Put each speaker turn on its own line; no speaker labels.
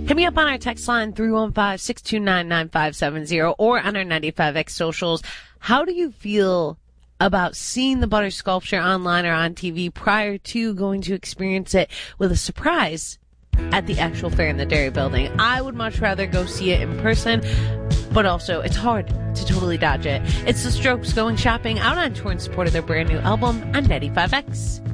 Hit me up on our text line 315-629-9570 or on our 95X socials. How do you feel about seeing the butter sculpture online or on TV prior to going to experience it with a surprise at the actual fair in the Dairy Building? I would much rather go see it in person, but also it's hard to totally dodge it. It's The Strokes going shopping, out on tour in support of their brand new album on 95X.